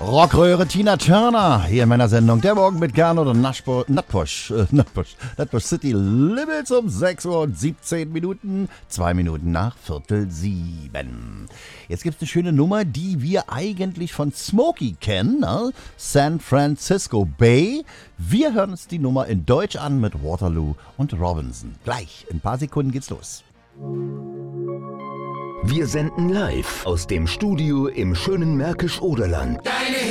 Rockröhre Tina Turner hier in meiner Sendung Der Morgen mit Gern oder Nutbush City Limits um 6 Uhr und 17 Minuten, 2 Minuten nach 6:45. Jetzt gibt es eine schöne Nummer, die wir eigentlich von Smokey kennen, ne? San Francisco Bay. Wir hören uns die Nummer in Deutsch an mit Waterloo und Robinson. Gleich, in ein paar Sekunden geht's los. Wir senden live aus dem Studio im schönen Märkisch-Oderland. Deine